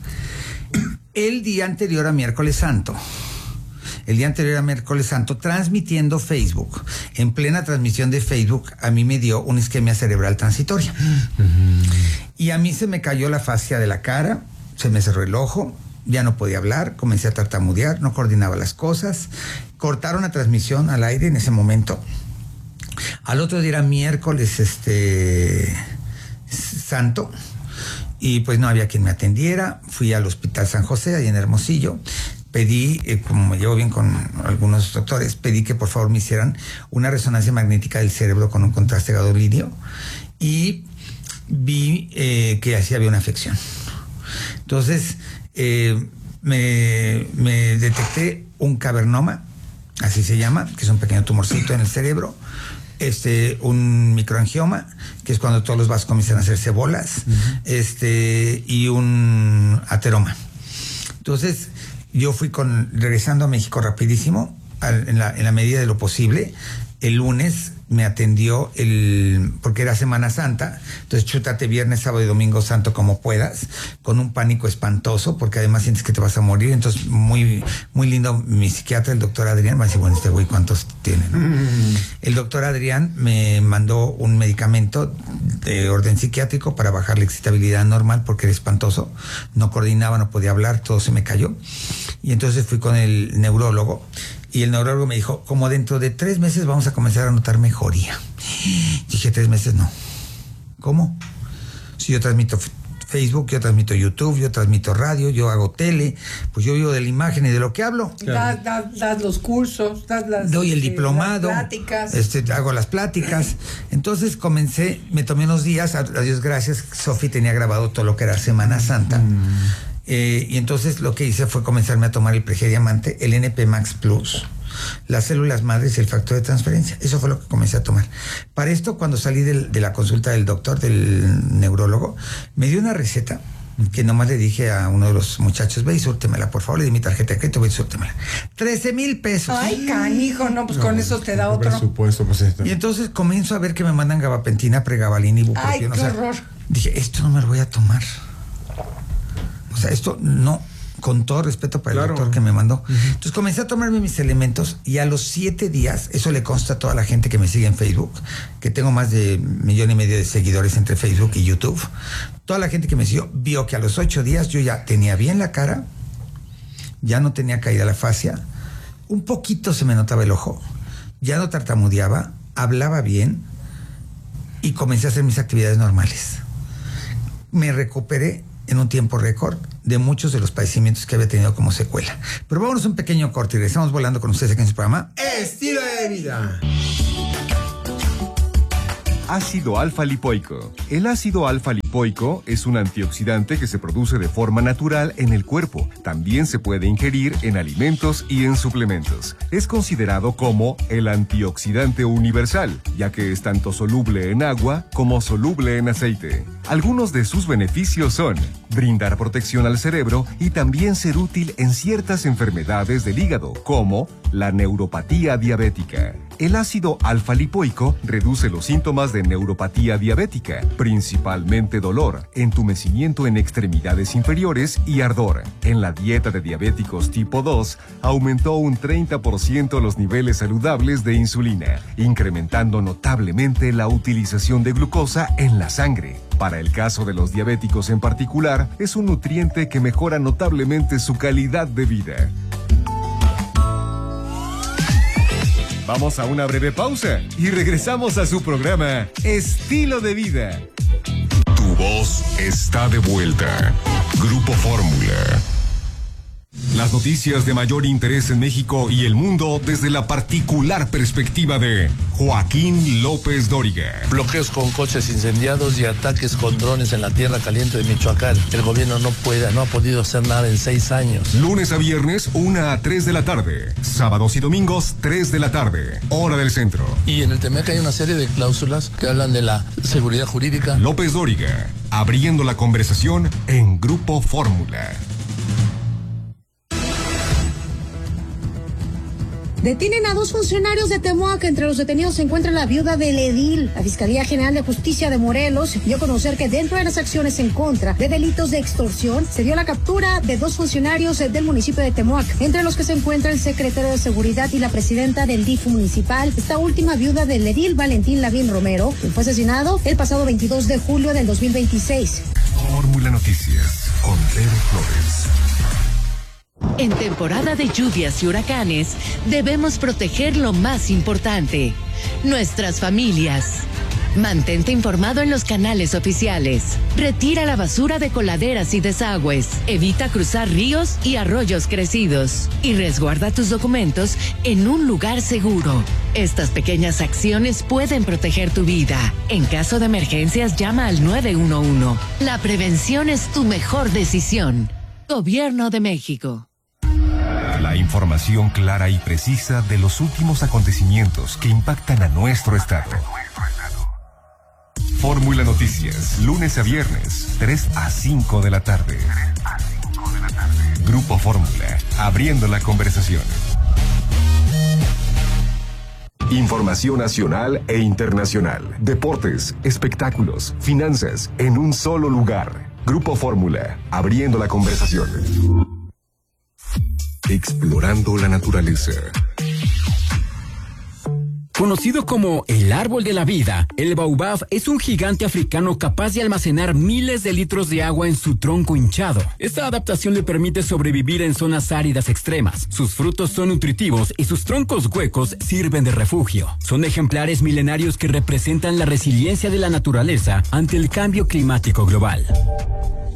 El día anterior a Miércoles Santo, el día anterior a Miércoles Santo, transmitiendo Facebook, en plena transmisión de Facebook, a mí me dio una isquemia cerebral transitoria. Uh-huh. Y a mí se me cayó la fascia de la cara, se me cerró el ojo, ya no podía hablar, comencé a tartamudear, no coordinaba las cosas, cortaron la transmisión al aire en ese momento. Al otro día era miércoles este santo, y pues no había quien me atendiera. Fui al Hospital San José, ahí en Hermosillo. Pedí, eh, como me llevo bien con algunos doctores, pedí que por favor me hicieran una resonancia magnética del cerebro con un contraste gadolíneo, y vi eh, que así había una afección. Entonces eh, me, me detecté un cavernoma, así se llama, que es un pequeño tumorcito en el cerebro, este, un microangioma, que es cuando todos los vasos comienzan a hacerse bolas, uh-huh. este, y un ateroma. Entonces yo fui con, regresando a México rapidísimo, al, en, la, en la medida de lo posible. El lunes me atendió el, porque era Semana Santa, entonces chútate viernes, sábado y domingo santo como puedas, con un pánico espantoso, porque además sientes que te vas a morir. Entonces muy, muy lindo mi psiquiatra, el doctor Adrián, me dice, bueno, este güey cuántos tiene, ¿no? Mm. El doctor Adrián me mandó un medicamento de orden psiquiátrico para bajar la excitabilidad normal, porque era espantoso, no coordinaba, no podía hablar, todo se me cayó. Y entonces fui con el neurólogo, y el neurólogo me dijo, como dentro de tres meses vamos a comenzar a notar mejoría. Dije, tres meses no. ¿Cómo? Si yo transmito Facebook, yo transmito YouTube, yo transmito radio, yo hago tele, pues yo vivo de la imagen y de lo que hablo. Das, das, das los cursos, das las... Doy el diplomado. Las pláticas. Este, hago las pláticas. Entonces comencé, me tomé unos días, a, a Dios gracias, Sofi tenía grabado todo lo que era Semana Santa. Mm. Eh, y entonces lo que hice fue comenzarme a tomar el Pregediamante, el N P Max Plus, las células madres y el factor de transferencia. Eso fue lo que comencé a tomar. Para esto, cuando salí del, de la consulta del doctor, del neurólogo, me dio una receta que nomás le dije a uno de los muchachos, ve y súrtemela, por favor, le di mi tarjeta de crédito, ve y súrtemela. trece mil pesos. Ay, canijo, no, pues no, con eso te da otro. Presupuesto, pues esto. Y entonces comienzo a ver que me mandan gabapentina, pregabalina, ibuprofeno. Ay, qué horror. O sea, dije, esto no me lo voy a tomar. O sea, esto no... Con todo respeto para claro. el doctor que me mandó. Uh-huh. Entonces comencé a tomarme mis elementos y a los siete días, eso le consta a toda la gente que me sigue en Facebook, que tengo más de un millón y medio de seguidores entre Facebook y YouTube. Toda la gente que me siguió vio que a los ocho días yo ya tenía bien la cara, ya no tenía caída la fascia, un poquito se me notaba el ojo, ya no tartamudeaba, hablaba bien y comencé a hacer mis actividades normales. Me recuperé en un tiempo récord de muchos de los padecimientos que había tenido como secuela. Pero vámonos un pequeño corte y regresamos volando con ustedes aquí en su programa Estilo de Vida. Ácido alfa-lipoico. El ácido alfa-lipoico es un antioxidante que se produce de forma natural en el cuerpo. También se puede ingerir en alimentos y en suplementos. Es considerado como el antioxidante universal, ya que es tanto soluble en agua como soluble en aceite. Algunos de sus beneficios son brindar protección al cerebro y también ser útil en ciertas enfermedades del hígado, como la neuropatía diabética. El ácido alfa-lipoico reduce los síntomas de neuropatía diabética, principalmente dolor, entumecimiento en extremidades inferiores y ardor. En la dieta de diabéticos tipo dos, aumentó un treinta por ciento los niveles saludables de insulina, incrementando notablemente la utilización de glucosa en la sangre. Para el caso de los diabéticos en particular, es un nutriente que mejora notablemente su calidad de vida. Vamos a una breve pausa y regresamos a su programa Estilo de Vida. Tu voz está de vuelta. Grupo Fórmula. Las noticias de mayor interés en México y el mundo desde la particular perspectiva de Joaquín López Dóriga. Bloqueos con coches incendiados y ataques con drones en la tierra caliente de Michoacán. El gobierno no puede, no ha podido hacer nada en seis años. Lunes a viernes, una a tres de la tarde. Sábados y domingos, tres de la tarde. Hora del centro. Y en el T M E C hay una serie de cláusulas que hablan de la seguridad jurídica. López Dóriga, abriendo la conversación en Grupo Fórmula. Detienen a dos funcionarios de Temoac. Entre los detenidos se encuentra la viuda del edil. La Fiscalía General de Justicia de Morelos dio a conocer que dentro de las acciones en contra de delitos de extorsión se dio la captura de dos funcionarios del municipio de Temoac, entre los que se encuentra el secretario de Seguridad y la presidenta del D I F municipal, esta última viuda del edil Valentín Lavín Romero, quien fue asesinado el pasado veintidós de julio del dos mil veintiséis. Fórmula Noticias con Tere Flores. En temporada de lluvias y huracanes, debemos proteger lo más importante, nuestras familias. Mantente informado en los canales oficiales. Retira la basura de coladeras y desagües. Evita cruzar ríos y arroyos crecidos. Y resguarda tus documentos en un lugar seguro. Estas pequeñas acciones pueden proteger tu vida. En caso de emergencias, llama al nueve uno uno. La prevención es tu mejor decisión. Gobierno de México. La información clara y precisa de los últimos acontecimientos que impactan a nuestro estado. Fórmula Noticias, lunes a viernes, tres a cinco de la tarde. Grupo Fórmula, abriendo la conversación. Información nacional e internacional, deportes, espectáculos, finanzas, en un solo lugar. Grupo Fórmula, abriendo la conversación. Explorando la naturaleza. Conocido como el árbol de la vida, el baobab es un gigante africano capaz de almacenar miles de litros de agua en su tronco hinchado. Esta adaptación le permite sobrevivir en zonas áridas extremas. Sus frutos son nutritivos y sus troncos huecos sirven de refugio. Son ejemplares milenarios que representan la resiliencia de la naturaleza ante el cambio climático global.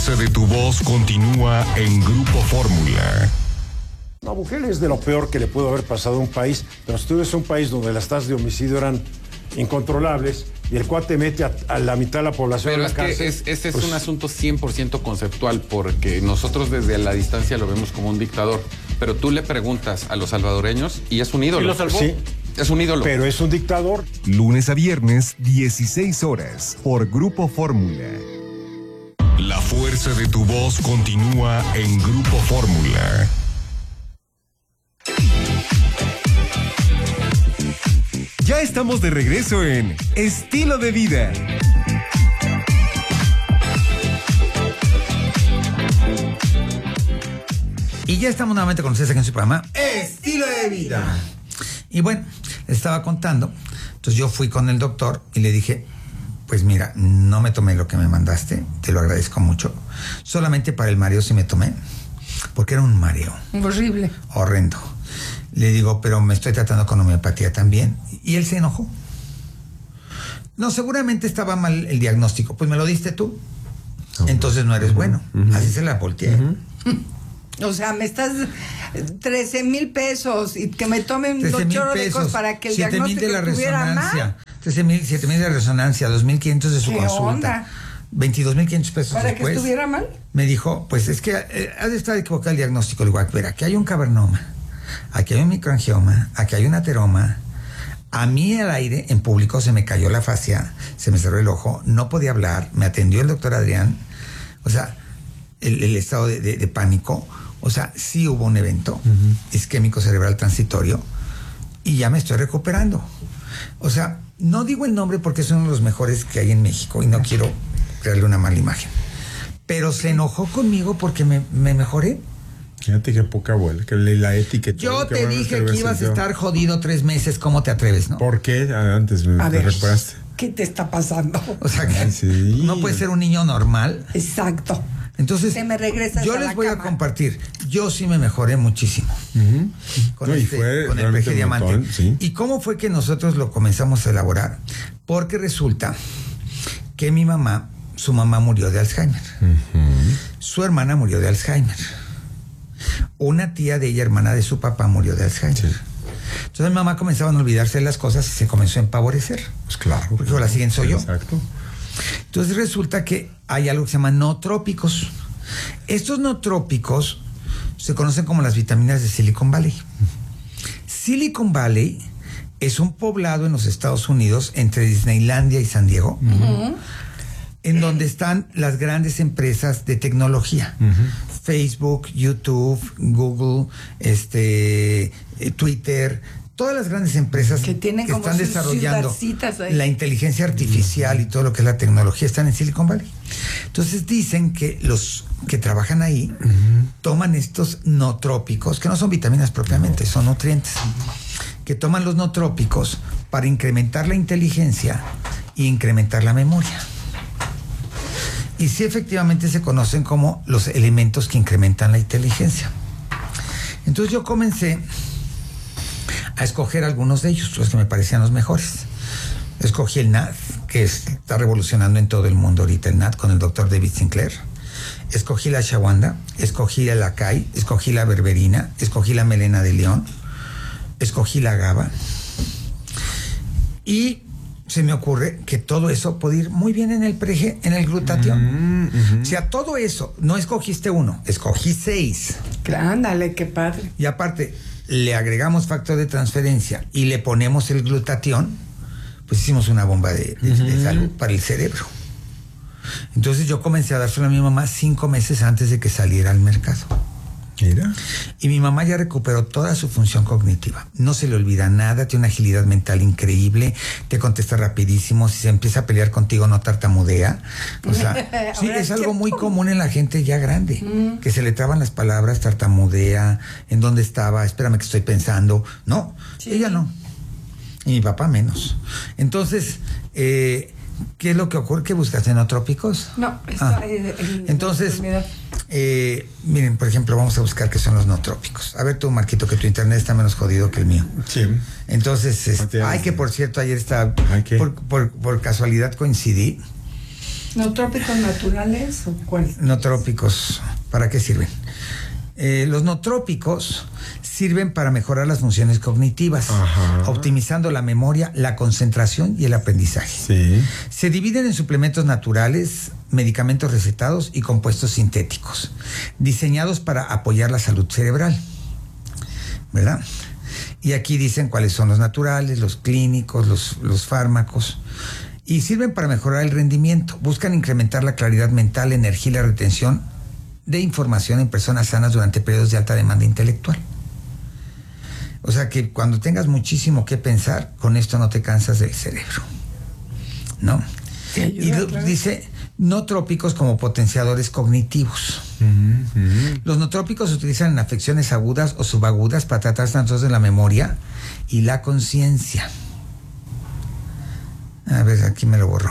fuerza de tu voz continúa en Grupo Fórmula. No, Bukele es de lo peor que le pudo haber pasado a un país, pero si tú ves un país donde las tasas de homicidio eran incontrolables y el cuate mete a, a la mitad de la población pero a la es cárcel. Que es, ese pues, es un asunto cien por ciento conceptual, porque nosotros desde la distancia lo vemos como un dictador, pero tú le preguntas a los salvadoreños y es un ídolo. ¿Y lo salvó? Sí. Es un ídolo. Pero es un dictador. Lunes a viernes, dieciséis horas, por Grupo Fórmula. La fuerza de tu voz continúa en Grupo Fórmula. Ya estamos de regreso en Estilo de Vida. Y ya estamos nuevamente con ustedes aquí en su programa Estilo de Vida. Y bueno, les estaba contando. Entonces yo fui con el doctor y le dije, pues mira, no me tomé lo que me mandaste, te lo agradezco mucho. Solamente para el mareo sí me tomé, porque era un mareo. Horrible. Horrendo. Le digo, pero me estoy tratando con homeopatía también. Y él se enojó. No, seguramente estaba mal el diagnóstico. Pues me lo diste tú. Oh, entonces no eres uh-huh. bueno. Uh-huh. Así se la volteé. Uh-huh. O sea, me estás trece mil pesos y que me tomen dos chorros de cosas para que el diagnóstico de la estuviera mal. trece mil, siete mil de resonancia, dos mil quinientos de su ¿Qué consulta. Onda? veintidós mil quinientos pesos ¿Para después, que estuviera mal? Me dijo, pues es que eh, has de estar equivocado el diagnóstico. Le digo, ver, aquí hay un cavernoma, aquí hay un microangioma, aquí hay un ateroma. A mí al aire, en público, se me cayó la fascia, se me cerró el ojo, no podía hablar, me atendió el doctor Adrián. O sea, el, el estado de, de, de pánico. O sea, sí hubo un evento uh-huh. isquémico cerebral transitorio y ya me estoy recuperando. O sea, no digo el nombre porque es uno de los mejores que hay en México y no quiero crearle una mala imagen. Pero se enojó conmigo porque me, me mejoré. Fíjate qué poca abuela, que la etiqueta. Yo te dije que ibas a estar jodido tres meses, ¿cómo te atreves, no? ¿Por qué? Antes me, a te ver, recuperaste. ¿Qué te está pasando? O sea, que sí. No puede ser un niño normal. Exacto. Entonces, me regresas yo a les la voy cama. a compartir. Yo sí me mejoré muchísimo uh-huh. con, no, este, fue con el P G Diamante. Montón, sí. ¿Y cómo fue que nosotros lo comenzamos a elaborar? Porque resulta que mi mamá, su mamá murió de Alzheimer. Uh-huh. Su hermana murió de Alzheimer. Una tía de ella, hermana de su papá, murió de Alzheimer. Sí. Entonces mi mamá comenzaba a olvidarse de las cosas y se comenzó a empavorecer. Pues claro. Porque la siguiente soy yo. Exacto. Entonces resulta que hay algo que se llama nootrópicos. Estos nootrópicos se conocen como las vitaminas de Silicon Valley. Silicon Valley es un poblado en los Estados Unidos entre Disneylandia y San Diego, uh-huh. en donde están las grandes empresas de tecnología. Uh-huh. Facebook, YouTube, Google, este, Twitter, todas las grandes empresas que, tienen que como están desarrollando ahí. La inteligencia artificial y todo lo que es la tecnología están en Silicon Valley. Entonces dicen que los que trabajan ahí uh-huh. toman estos nootrópicos, que no son vitaminas propiamente, no. son nutrientes, uh-huh. que toman los nootrópicos para incrementar la inteligencia e incrementar la memoria. Y sí, efectivamente se conocen como los elementos que incrementan la inteligencia. Entonces yo comencé a escoger algunos de ellos, los que me parecían los mejores. Escogí el N A D, que está revolucionando en todo el mundo ahorita, el N A D con el doctor David Sinclair. Escogí la ashwagandha, escogí el acai, escogí la berberina, escogí la melena de león, escogí la GABA. Y se me ocurre que todo eso puede ir muy bien en el prege, en el glutatión. Mm-hmm. O sea, todo eso, no escogiste uno, escogí seis. Ándale, qué padre. Y aparte, le agregamos factor de transferencia y le ponemos el glutatión, pues hicimos una bomba de, de, uh-huh. de salud para el cerebro. Entonces yo comencé a dárselo a mi mamá cinco meses antes de que saliera al mercado. Mira. Y mi mamá ya recuperó toda su función cognitiva. No se le olvida nada, tiene una agilidad mental increíble, te contesta rapidísimo, si se empieza a pelear contigo no tartamudea. O sea, sí, es algo muy común en la gente ya grande, mm. que se le traban las palabras, tartamudea, en dónde estaba, espérame que estoy pensando. No, sí. ella no. Y mi papá menos. Entonces, eh, ¿qué es lo que ocurre? ¿Qué buscas? ¿Nootrópicos? No, está ah. el, el, Entonces, eh, miren, por ejemplo, vamos a buscar qué son los nootrópicos. A ver tú, Marquito, que tu internet está menos jodido que el mío. Sí. Entonces, es, ay, que por cierto, ayer estaba, por, por, por casualidad coincidí ¿Nootrópicos naturales o cuáles? Nootrópicos, ¿para qué sirven? Eh, los nootrópicos sirven para mejorar las funciones cognitivas, Ajá. optimizando la memoria, la concentración y el aprendizaje. Sí. Se dividen en suplementos naturales, medicamentos recetados y compuestos sintéticos, diseñados para apoyar la salud cerebral, ¿verdad? Y aquí dicen cuáles son los naturales, los clínicos, los, los fármacos. Y sirven para mejorar el rendimiento. Buscan incrementar la claridad mental, la energía y la retención de información en personas sanas durante periodos de alta demanda intelectual. O sea que cuando tengas muchísimo que pensar, con esto no te cansas del cerebro, ¿no? Ayuda, y lo, claro. Dice nootrópicos como potenciadores cognitivos. Uh-huh, uh-huh. Los nootrópicos se utilizan en afecciones agudas o subagudas para tratar trastornos de la memoria y la conciencia. A ver, aquí me lo borro.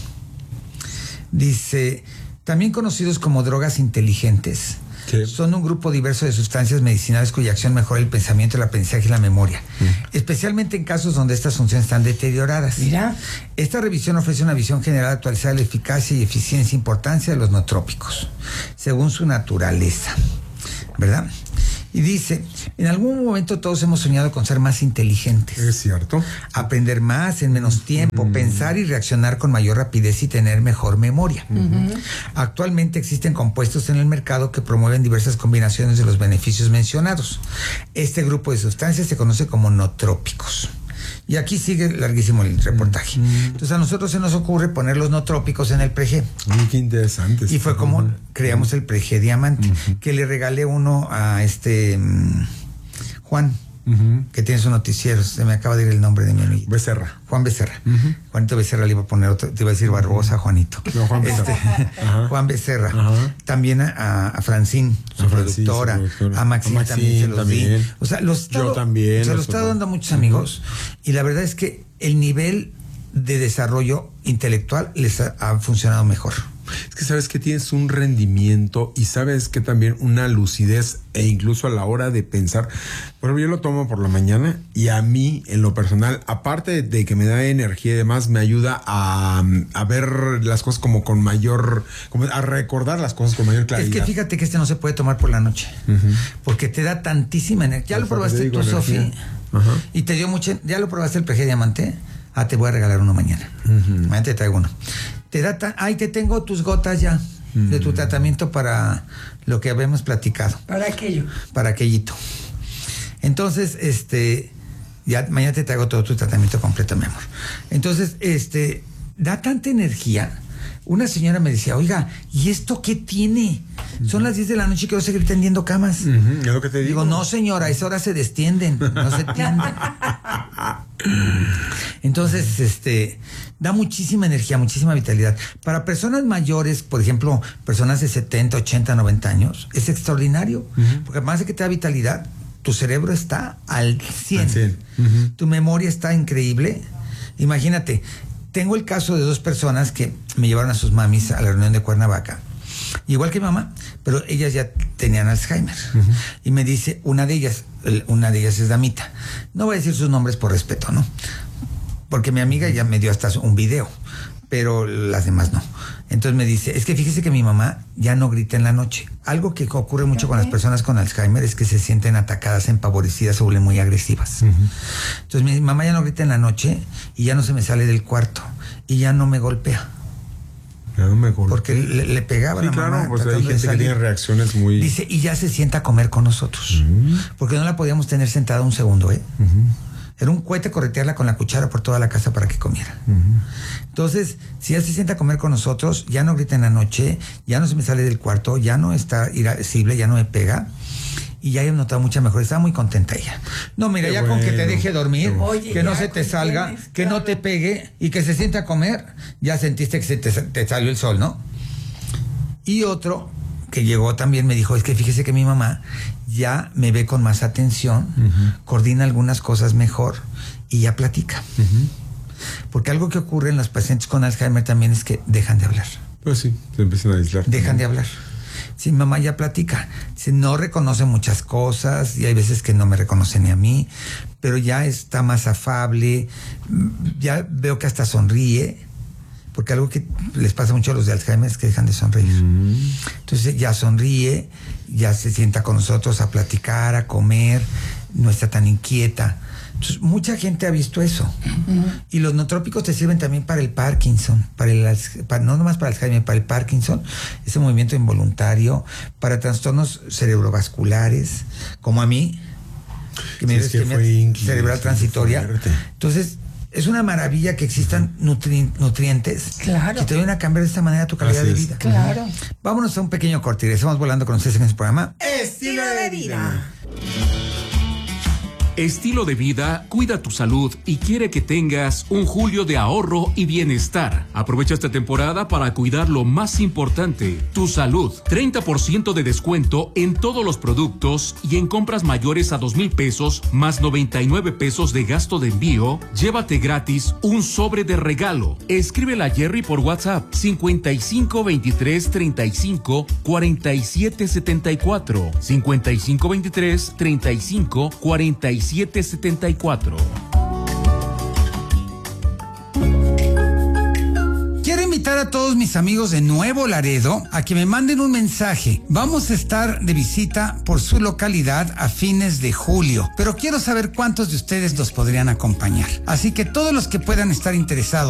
Dice, también conocidos como drogas inteligentes, ¿qué? Son un grupo diverso de sustancias medicinales cuya acción mejora el pensamiento, el aprendizaje y la memoria, mm. especialmente en casos donde estas funciones están deterioradas. Mira. Esta revisión ofrece una visión general actualizada de la eficacia y eficiencia e importancia de los nootrópicos, según su naturaleza, ¿verdad? Y dice, en algún momento todos hemos soñado con ser más inteligentes. Es cierto. Aprender más en menos tiempo, mm. pensar y reaccionar con mayor rapidez y tener mejor memoria. Uh-huh. Actualmente existen compuestos en el mercado que promueven diversas combinaciones de los beneficios mencionados. Este grupo de sustancias se conoce como nootrópicos. Y aquí sigue larguísimo el reportaje. Mm. Entonces a nosotros se nos ocurre poner los nootrópicos en el Prege. Muy qué interesante. Y fue como uh-huh. creamos el Prege Diamante, uh-huh. que le regalé uno a este um, Juan, uh-huh. que tiene su noticiero. Se me acaba de ir el nombre de mi amigo. Becerra. Juan Becerra. Uh-huh. Juanito Becerra le iba a poner otro, te iba a decir Barbosa, Juanito. No, Juan Becerra. Este, Juan Becerra. Uh-huh. También a, a Francine, su, a Francine, productora, su productora. A Maxine, a Maxine también se los también. di. O sea, los Yo estado, también. Se los está dando a muchos amigos. Uh-huh. Y la verdad es que el nivel de desarrollo intelectual les ha, ha funcionado mejor. Es que sabes que tienes un rendimiento y sabes que también una lucidez e incluso a la hora de pensar. Por ejemplo, yo lo tomo por la mañana y a mí, en lo personal, aparte de que me da energía y demás, me ayuda a, a ver las cosas como con mayor, como a recordar las cosas con mayor claridad. Es que fíjate que este no se puede tomar por la noche, uh-huh. porque te da tantísima energía. Ya lo probaste tú, Sofía, uh-huh. y te dio mucha. ¿Ya lo probaste el Prege Diamante? Ah, te voy a regalar uno mañana. Uh-huh. Mañana te traigo uno. Te da tan, ay, te tengo tus gotas ya mm. de tu tratamiento para lo que habíamos platicado. Para aquello. Para aquellito. Entonces, este, ya mañana te traigo todo tu tratamiento completo, mi amor. Entonces, este, da tanta energía. Una señora me decía, oiga, ¿y esto qué tiene? Uh-huh. Son las diez de la noche y quiero seguir tendiendo camas. Uh-huh. Es lo que te digo. Digo, no, señora, a esa hora se destienden, no se tienden. Entonces, este, da muchísima energía, muchísima vitalidad. Para personas mayores, por ejemplo, personas de setenta, ochenta, noventa años, es extraordinario. Uh-huh. Porque además de que te da vitalidad, tu cerebro está al cien. Al cien. Uh-huh. Tu memoria está increíble. Imagínate, tengo el caso de dos personas que me llevaron a sus mamis a la reunión de Cuernavaca. Igual que mi mamá, pero ellas ya tenían Alzheimer. Uh-huh. Y me dice, una de ellas, una de ellas es Damita. No voy a decir sus nombres por respeto, ¿no? Porque mi amiga ya me dio hasta un video, pero las demás no. Entonces me dice, es que fíjese que mi mamá ya no grita en la noche. Algo que ocurre mucho okay. con las personas con Alzheimer es que se sienten atacadas, empobrecidas, se vuelven muy agresivas. Uh-huh. Entonces mi mamá ya no grita en la noche y ya no se me sale del cuarto y ya no me golpea. Ya no me golpea. Porque le, le pegaba sí, a la claro, mamá. Pues hay gente que tiene reacciones muy... Dice, y ya se sienta a comer con nosotros. Uh-huh. Porque no la podíamos tener sentada un segundo, ¿eh? Uh-huh. Era un cohete corretearla con la cuchara por toda la casa para que comiera. Uh-huh. Entonces, si ella se sienta a comer con nosotros, ya no grita en la noche, ya no se me sale del cuarto, ya no está irascible, ya no me pega. Y ya he notado mucha mejor. Estaba muy contenta ella. No, mira, qué ya bueno. Con que te deje dormir, Oye, que no se te salga, tienes, que claro. no te pegue y que se sienta a comer, ya sentiste que se te, te salió el sol, ¿no? Y otro que llegó también me dijo, es que fíjese que mi mamá ya me ve con más atención, uh-huh. coordina algunas cosas mejor y ya platica. Uh-huh. Porque algo que ocurre en los pacientes con Alzheimer también es que dejan de hablar. Pues sí, se empiezan a aislar. Dejan también. de hablar. Sí, mamá ya platica. Sí, no reconoce muchas cosas y hay veces que no me reconoce ni a mí, pero ya está más afable, ya veo que hasta sonríe. porque algo que les pasa mucho a los de Alzheimer es que dejan de sonreír. Mm. Entonces ya sonríe, ya se sienta con nosotros a platicar, a comer, no está tan inquieta. Entonces, mucha gente ha visto eso. Uh-huh. Y los nootrópicos te sirven también para el Parkinson, para el, para, no nomás para el Alzheimer, para el Parkinson, ese movimiento involuntario, para trastornos cerebrovasculares, como a mí, que me dio isquemia cerebral transitoria. Entonces, es una maravilla que existan nutri- nutrientes claro. que te vayan a cambiar de esta manera tu calidad Así de vida. Es. Claro. Vámonos a un pequeño corte y estamos volando con ustedes en este programa Estilo de Vida. Estilo de Vida cuida tu salud y quiere que tengas un julio de ahorro y bienestar. Aprovecha esta temporada para cuidar lo más importante, tu salud. treinta por ciento de descuento en todos los productos y en compras mayores a dos mil pesos más noventa y nueve pesos de gasto de envío. Llévate gratis un sobre de regalo. Escríbela a Jerry por WhatsApp cincuenta y cinco veintitrés treinta y cinco cuarenta y siete setenta y cuatro. cincuenta y cinco veintitrés treinta y cinco cuarenta y siete setenta y cuatro. Quiero invitar a todos mis amigos de Nuevo Laredo a que me manden un mensaje. Vamos a estar de visita por su localidad a fines de julio, pero quiero saber cuántos de ustedes nos podrían acompañar. Así que todos los que puedan estar interesados